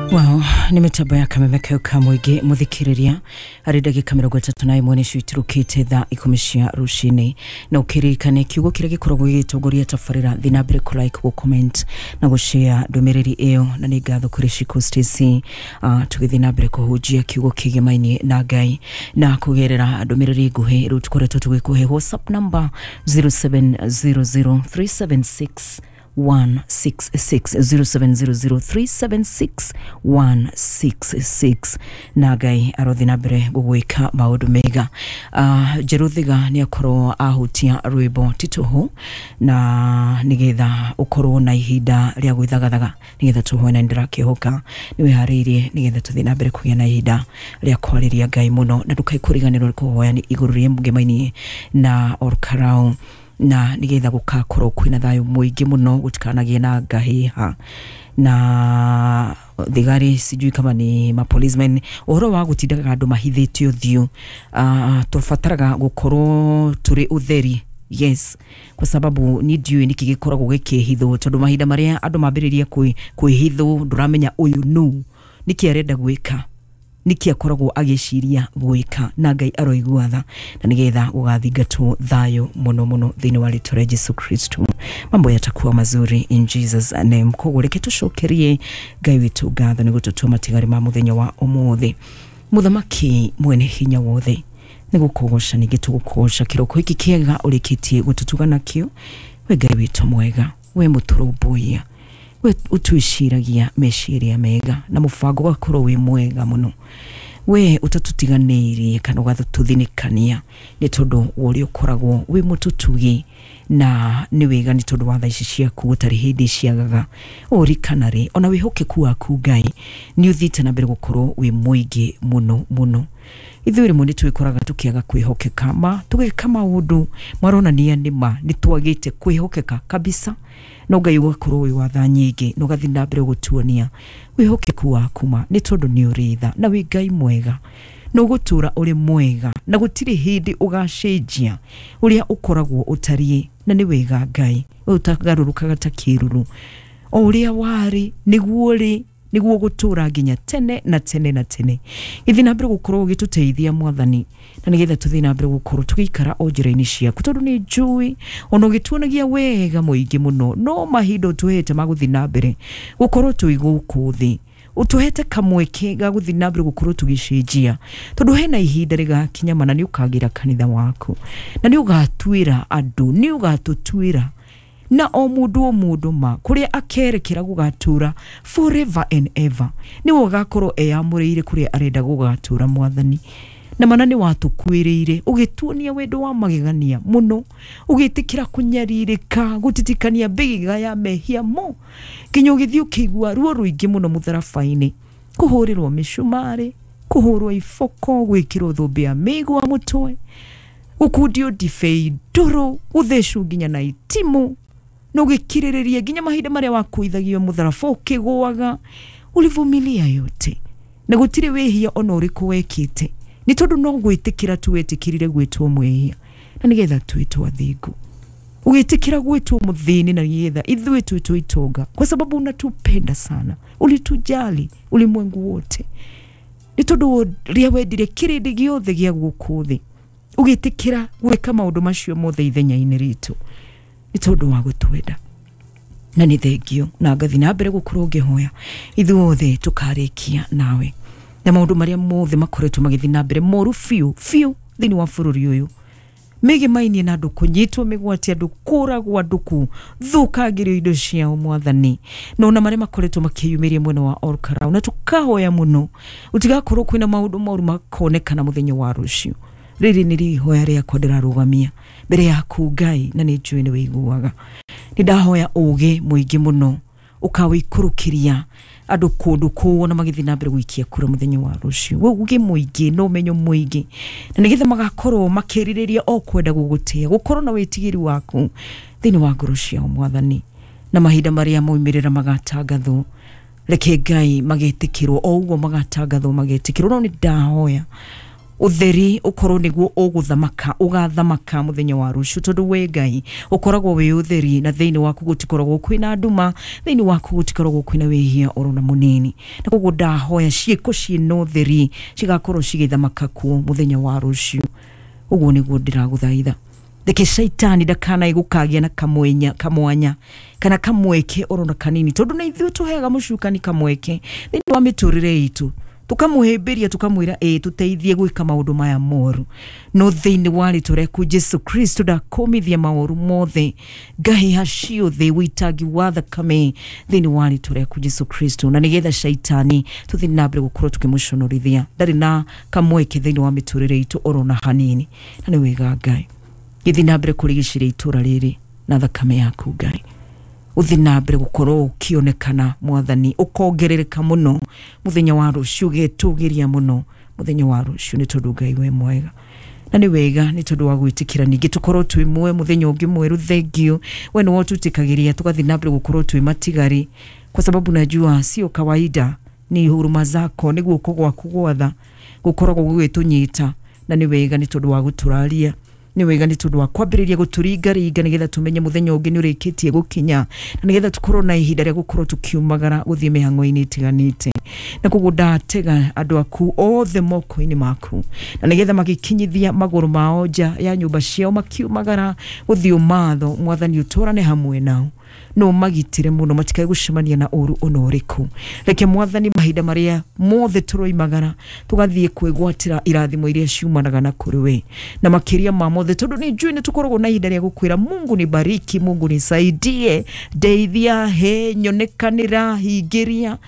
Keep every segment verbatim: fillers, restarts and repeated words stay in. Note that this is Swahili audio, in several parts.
Wow, nimetabaya kamemekeo kamwege muthikiriria ari ndagika mirongo itatu na imwe nicio iturukite thaa ikumi cia rucini na ukiririkane kiugo kire gikoragwo gigitongoria tafarira thina mbere ku like ku comment na gushare ndumiriri iyo na ni ngatho kuri Shiko Stacy uh, tugithina mbere kuhujia kiugo kigemaini na Ngai na kugerera ndumiriri nguhi ru tukoretwo tugikuhe WhatsApp number zero seven zero zero three seven six one six six zero seven zero zero three seven six one six six na Ngai arothina mbere gugwika maundu mega uh, Jeruthiga ni akorwo ahutia rwimbo tituhu na nigetha ukorwo na ihinda ria gwithagathaga nigetha tuhoe na ndira kihoka niwe haririe nigetha tuthina mbere kugia na ihinda ria kwariria Ngai muno na ndukaikuriganirwo kuhoya ni iguru rie mugemaini na Orkarau na nigetha gukakorwo kwina thayo muingi muno gutikanagie na ngahiha na thigari sijui kama ni ma policemen ohoro wa gutindaga andu mahithitio thiu uh, tufataraga gukorwo turi utheri yes kwa sababu ni ndiu niki gikoragwo gikihitho tondu mahinda maria andu mambiriria kwihitho nduramenya uyu nu niki arenda gwika niki akoragwo agiciria gwika na Ngai aroigua tha na nigetha gugathingatwo thayo muno muno thini wa ritwa Jesu Kristo mambo yatakuwa mazuri in Jesus name kugureke tucokerie Ngai witu ngatho ni gututuma tigari ma muthenya wa umuthi muthamaki mwene hinya wothe ni gukugosha ni gitugukosha kiroko iki kiega ulikitie gututuga nakio we Ngai witu mwega we muturumbuia we utuishiragia meshiria mega na mufango wakoro we mwega muno we utatutiganirie kana ugathuthinikania ni tondu uri ukoragwo we mututugi na ni wega ni tondu wa thaici ciaku gutari hindi ciagaga uri kanari ona wihokeku waku Ngai ni uthite na mbere gukorwo we muingi muno muno ithuire mundi twikoraga tukiaga kwihokeka ma tugeka maundu maronania nima ni twagite kwihokeka kabisa no Ngai ugakorwo wi watha nyingi no gathina mbere gutuonia wihokeku waku ma ni tondu ni uritha na wi Ngai mwega no gutura uri mwega na gutiri hindi ugacenjia uria ukoragwo utarie na ni wega Ngai utagarurukaga takiruru o uria wari niguo ri niguo gutura nginya tene na tene na tene ithina mbere gukorwo gituteithia mwathani na nigetha tuthina mbere gukorwo tugikara o njira-ini ciaku tondu ni njui ono gituonagia wega muingi muno no mahindo tuhete maguthina mbere gukorwo tuiguku thi utuhete kamweke ga guthina mbere gukorwo tugicenjia tondu hena ihinda rigakinya mana ni ukagira kanitha waku na ni ugatwira andu ni ugatutwira na o mundu o mundu ma kuria akerekera gugatura forever and ever ni wogakorwo eyamuriire kuria arenda gugatura mwathani na mana ni watukwiriire ugituonia wendo wa magegania muno ugitikira kunyaririka gutitikania bigiga ya mehia mo kinyo githio kigwa ruo ruingi muno mutharafaini kuhurirwo mishumari kuhurwo ifoko gwikirwo thumbi ya migwa mutwe gukundio difei duro utheshu nginya na itimu no gikirireria nginya mahinda maria wakuithagio mutharafo kigwaga ulivumilia yote na gutire wehia ona uriku wekite ni tondu no gwitikira tu wetikirire gwitwo mwehia na nigetha twitwo athingu ugitikira gwitwo muthini na nigetha ithuĩ twitwo itonga kwa sababu unatupenda sana ulitujali ulimwengu wote ni tondu ria wendire kirindi giothe gia gukuthi ugitikira gwika maundu macio mothe ithenya-ini ritu ni tondu wa gutwenda na ni thengio na ngathina mbere gukorwo ngihoya ithuothe tukarikia nawe na maundu maria mothe makoretwo magithina mbere moru fiu fiu thini wa bururi uyu mege maini na andu kunyitwo migwati andu kuragwo andu ku thukagirio indo cia mwathani no na maria makoretwo makiyumiria mwena wa Orkarau na tukahoya muno utigakorwo kwina maundu moru makonekana muthenya wa rucio riri niri hoya ria kodera rugamia mbere yaku Ngai na ni njui ni wiguaga ni ndahoya uge muingi muno ukawikurukiria andu kundu kuona magithina mbere gwikia kura muthenya wa rucio we uge muingi no menyo muingi na nigetha magakorwo makiririria o kwenda gugutia gukorwo na witigiri waku thini wa ngoro cia mwathani na mahinda maria moimirira magatangathwo reke Ngai magetikirwo o ugo magatangathwo magetikirwo no ni ndahoya utheri ukorwo niguo uguthamaka ugathamaka muthenya wa rucio tondu we Ngai ukoragwo we utheri na thiini waku gutikoragwo kwina nduma thiini waku gutikoragwo kwina wihia orona munini na koguo ndahoya ciiko ciino utheri cigakorwo cigithamaka kuo muthenya wa rucio uguo niguo ndiraguthaitha Deke shaitani dakana igukagia na kamwenya kamwanya kana kamweke orona kanini tondu na ithu tuhega mucukani kamweke thiini wa miturire itu tukamuhemberia tukamwira eh tuteithie gwika maundu maya moru no thiini wali tureku Jesu Kristo da komithia mauru mothe gahi hacio the witagi wa thakame thiini wali tureku Jesu Kristo na nigetha shaitani tuthi nabre gukorwo tukimuconorithia ndari na kamweke thiini wa miturire itu orona hanini na ni wega Ngai githi nabre kurigicira itura riri na thakame yaku Ngai uthi nabre gukorwo ukionekana mwathani ukongerereka muno muthenya wa rucio getugiria muno muthenya wa rucio ni tondu Ngai we mwega na ni wega ni tondu wa gwitikira ningi tukorwo twi mwe muthenya ungi mweru thengio we no tutikagiria tugathi nabre gukorwo twi matigari kwa sababu najua sio kawaida ni huruma zako ni guko gwaku gwatha gukorwo gwitunyita na ni wega ni tondu wa guturaria ni wega ni tondu wa kwambiriria guturinga ringa nigetha tumenye muthenya ungi ni urikitie gukinya na nigetha tukorwo na ihinda ria gukorwo tukiumagara guthie mihango-ini itiganite na koguo ndatega andu aku othe moko-ini maku na nigetha magikinyithia maguru mao nja ya nyumba ciao makiumagara guthie umatho mwathani uturane hamwe nao no magitire muno matikae gucemania na uru onoriku reke mwathani mahinda maria mothe turoimagara tugathie kwigwatira irathimo iria ciumanaga na kuri we na makiria ma mothe tondu ni njui ni tukoragwo na ihinda ria gukwira Mungu ni bariki Mungu ni saidie deithia he nyonekanira hingiria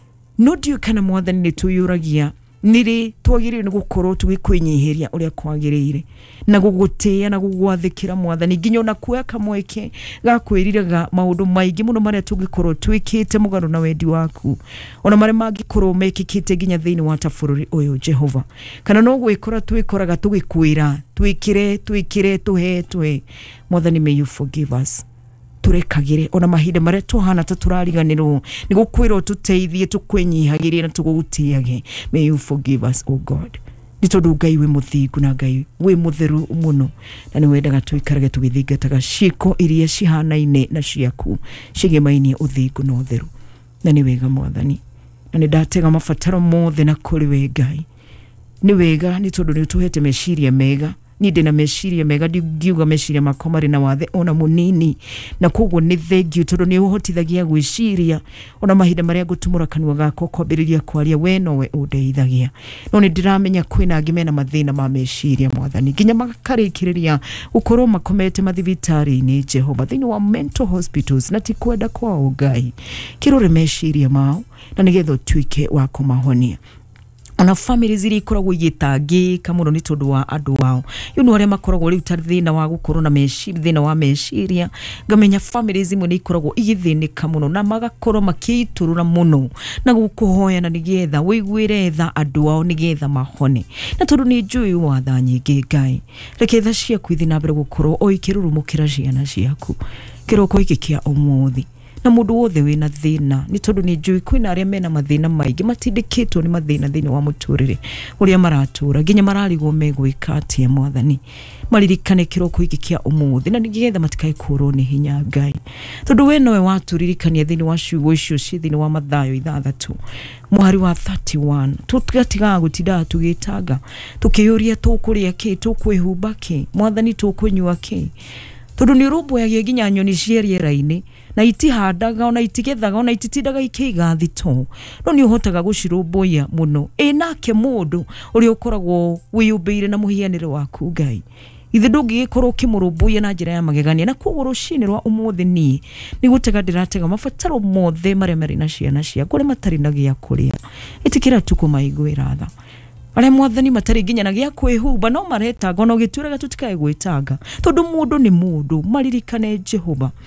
no ndiu kana mwathani ni tuyuragia niri twagirire ni gukorwo tugikwenyihiria uria kwagirire na gugutia na gugwathikira mwathani nginya na kuya kamweke gakwiriraga maundu maingi muno maria tugikorwo twikite mugaro na wendi waku ona maria magikorwo mekikite nginya thiini wa tabururi uyu Jehova kana no gwikora twikoraga tugikwira twikire twikire tuhe twe mwathani may you forgive us turekagire ona mahinda maria tuhana ta turariganirwo ni gukwirwo tuteithie tukwenyihagirie na tugutiage may you forgive us oh God ni tondu Ngai we muthingu na Ngai we mutheru muno na ni wendaga tuikarage tugithingataga ciiko iria cihanaine na ciaku cigemainie uthingu na utheru na ni wega mwathani na ni ndatega mabataro mothe na kuri we Ngai ni wega ni tondu ni tuhete meciria mega ni ndina meciria mega ngiuga meciria makomari na wathe ona munini na koguo ni thengiu tondu ni uhotithagia gwiciria ona mahinda maria gutumura kanwa gako kwambiriria kwaria we no we undeithagia no ni ndiramenya kwina angi mena mathina ma meciria mwathani nginya makarikiriria ukorwo makomete mathibitari-ini Jehova thiini wa mental hospitals na ti kwenda kwao Ngai kirore meciria mao na nigetha tuike wa kumahonia ona family ziri ikoragwo igitangi kamuno ni tondu wa andu wao yu no aria makoragwo riu tarithina wa gukorwo na meciria thina wa meciria ngamenya family zimwe ni ikoragwo igithinika muno na magakorwo makiiturura muno na gukuhoya na nigetha wiguire tha andu wao nigetha mahone na tondu ni njui watha nyingi Ngai reke tha ciaku ithi na mbere gukorwo o ikirurumukira ciana ciaku kiroko iki kia umuthi na mundu wothe wina thina ni tondu ni njui kwina aria mena mathina maingi matindikitwo ni mathina thini wa muturire uria maratura nginya mararigwo megwika atia mwathani maririkane kiroko iki kia umuthi na nigetha matikae kurwo ni hinya Ngai tondu we nowe waturirikania thini wa ciugo icio ci thini wa Mathayo ithathatu mwari wa thirty-one tutgatiga gutinda tugitanga tukiyuria tukuria ki tukwihumba ki mwathani tukunyua ki tondu ni rumbo ya ginya nyoni cieriera-ini na itihandaga ona itigethaga ona ititindaga ikiga thito no ni uhotaga gucirumbuya muno e nake mundu uri ukoragwo wiyumbeire na muhianire waku Ngai ithe ndungigikorwo kimurumbuya na njira ya magegania na koguo rucinirwa umuthi ni ni gutega ndiratega mabataro mothe maria mari na ciana cia kuri matari na gia kuria itikira tukumaiguira tha aria mwathani matari nginya na gia kwihumba no maretaga no gituraga tutikae gwitanga tondu mundu ni mundu maririkane Jehova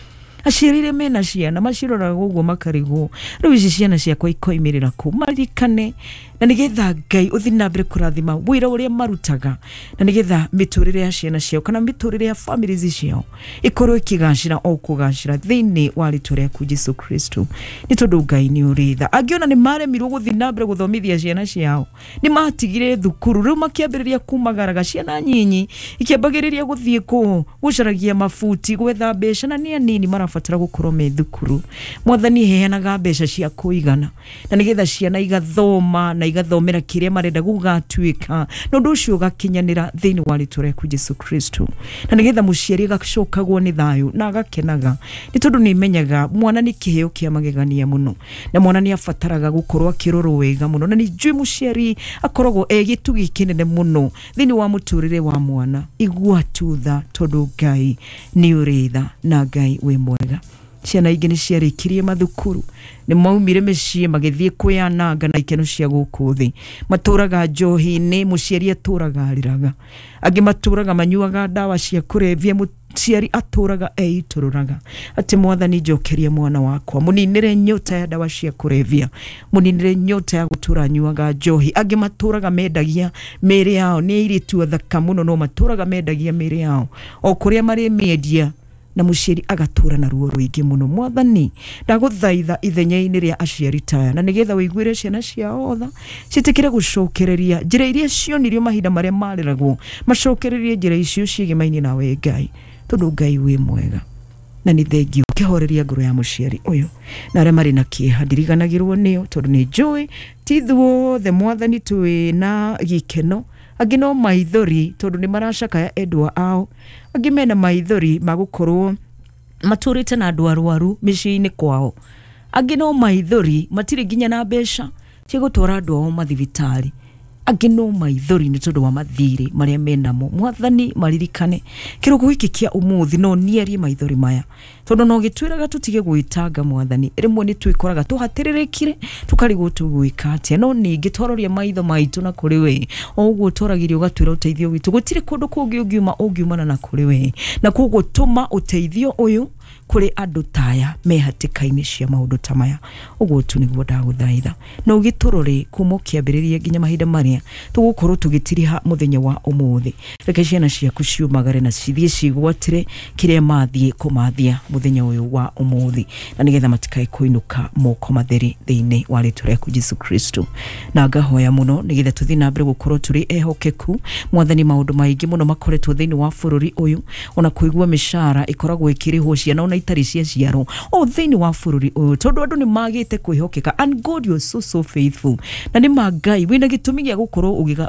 Ashirire mena ciana macirora guguo makarigo riu ici ciana ciakwa ikoimirira ku marikane na nigetha Ngai uthi na mbere kurathima wira uria marutaga na nigetha miturire ya ciana ciao kana miturire ya families ciao ikorwo ikigacira o kugacira thiini wa ritwa rĩaku Jesu Kristo ni tondu Ngai ni uritha angiona ni maremirwo guthi na mbere guthomithia ciana ciao ni matigire thukuru riu makiambiriria kumagaraga ciana nyinyi ikiambagiriria guthie ku gucaragia mafuti gwetha mbeca na ni anini marabatara gukorwo me thukuru Mwathani heanaga mbeca cia kuigana na nigetha ciana igathoma na igathomera kiria marenda gugatuika no nducio gakinyanira thiini wa ritwa rĩaku Jesu Kristo na nigetha muciari gacokagwo ni thayu na gakenaga ni tondu ni menyaga mwana ni kiheo kia magegania muno na mwana ni afataraga gukorwo akirorwo wega muno na ni njui muciari akoragwo egitugi kinene muno thiini wa muturire wa mwana igua tutha tondu Ngai ni uritha na Ngai we mwega ciana ingi ni ciarikirie mathukuru ni maumire mecii magithie kuyananga na ikeno cia guku thi maturaga njohi-ini muciari aturaga ariraga angi maturaga manyuaga dawa cia kurevia muciari aturaga eitururaga ati Mwathani njokeria mwana wakwa muninire nyota ya dawa cia kurevia muninire nyota ya gutura nyuaga njohi angi maturaga mendagia mĩĩrĩ yao ni iritu thaka muno no maturaga mendagia mĩĩrĩ yao o kuria mari media na muciari agatura na ruo ruingi muno Mwathani ndaguthaitha ithenya-ini ria aciari taya na nigetha wiguire ciana ciao otha citikire gucokereria njira iria cionirio mahinda maria mariragwo macokererie njira icio cigimaini nawe Ngai tondu Ngai wi mwega na ni thengiu kihoreria ngoro ya muciari uyu na aria mari na kieha ndiriganagirwo niyo tondu ni njui tithuo the Mwathani twi na gikeno angi no maithori tondu ni maracakaya endwa ao angi mena maithori magukorwo maturite na andu arwaru micii-ini kwao angi no maithori matiri nginya na mbeca cia gutwara andu ao mathibitari angi no maithori ni tondu wa mathiri maria menamo Mwathani maririkane kirugo giki kia umuthi no nierie maithori maya tondu no gitwiraga tutige gwitanga Mwathani rimwe ni twikoraga tuhatirirekire tukarigwo tugwika atia no ningi twororia maitho maitu na kuri we oguo toragirio gatwira uteithio witu gutire kundu kungi ungiuma ungiumana na kuri we na kugo tuma uteithio uyu kuri andu taya mehatikaini cia maundu tamaya uguo tu niguo ndaguthaitha no giturore kuma kiambiriria nginya mahinda maria tugukorwo tugitiriha muthenya wa umuthi reke ciana ciaku ciumagare na cithie cigwatire kiria mathie kumathia muthenya uyu wa umuthi na nigetha matikai kuinuka moko matheri thiini wa ritwa rĩaku Jesu Kristo na ngahoya muno nigetha tuthi na mbere gukorwo turi ehokeku Mwathani maundu maingi muno makoretwo thiini wa bururi uyu ona kuigua mishara ikoragwo ikirihwo ciana ona itari cia ciaro o thiini wa bururi uyu tondu andu ni magite kwihokeka and God you are so so faithful na ni Ngai wina gitumi gia gukorwo ugiga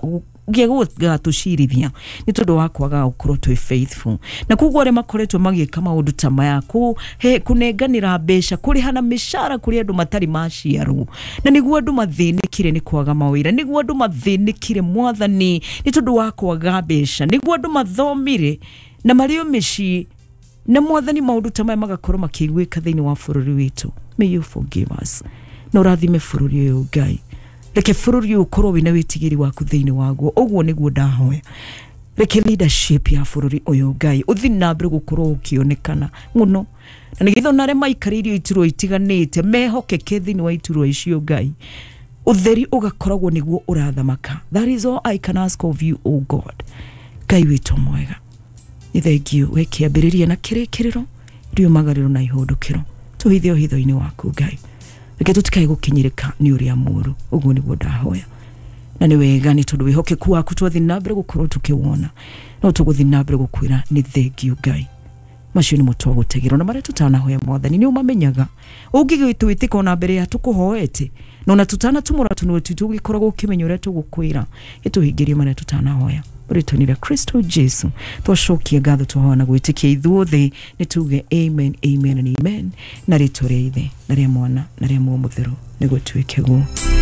giga tucirithia ni tondu wa kwaga gukorwo twi faithful na kugo aria makoretwo magiika maundu ta maya ku he kunenganira mbeca kuri hana mishara kuri andu matari maciaro na niguo andu mathinikire ni kwaga mawira niguo andu mathinikire Mwathani ni tondu wa kwaga mbeca niguo andu mathomire na mario micii na Mwathani maundu ta maya magakorwo makigwika thiini wa bururi witu may you forgive us no rathime bururi uyu Ngai reke bururi ukorwo wina witigiri waku thiini waguo uguo niguo ndahoya reke leadership ya bururi uyu Ngai uthi na mbere gukorwo ukionekana muno na nigitho nare maikaririo ituro itiganite mehokeke thiini wa ituro icio Ngai utheri ugakoragwo niguo urathamaka that is all I can ask of you O God Ngai witu mwega ni thengiu wekiambiriria na kirekiriro riumagariro na ihundukiro tuhithio hitho-ini waku Ngai reke tutikai gukinyirika ni uria muru uguo niguo ndahoya na ni wega ni tondu wihokeku waku twathi na mbere gukorwo tukiwona no tuguthi na mbere gukwira ni thengiu Ngai macio ni mutwa gutegero na maria tutanahoya Mwathani ni umamenyaga ungigwitu witiko na mbere ya tukuhoete no na tutana tumura tunwe tugikoragwo kimenyo ria tugukwira ituhingirie maria tutanahoya ritonira Kristo Jesu twashokia gatho twahoana gwitikia ithuothe ni tuge amen amen and amen na ritore ithe na ria mwana na ria mutheru niguo twikego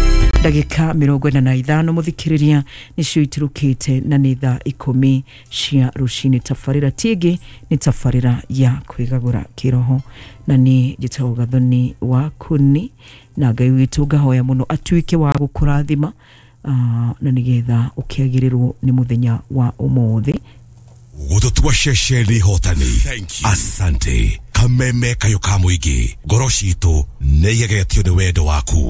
ndagika mirongo ina na ithano muthikiriria ni cio itirukite na ni thaa ikumi cia rucini tafarira tingi ni tafarira ya kwigagura kiroho na ni jitao gathoni wa kuni na Ngai witu ngahoya muno atuike wa gukurathima Uh, na nigetha ukiagirirwo ni muthenya wa umuthi Wodo tuwa shesheli hotani. Asante. kameme kayo ka muingi ngoro citu nĩ igegetio nĩ wendo waku.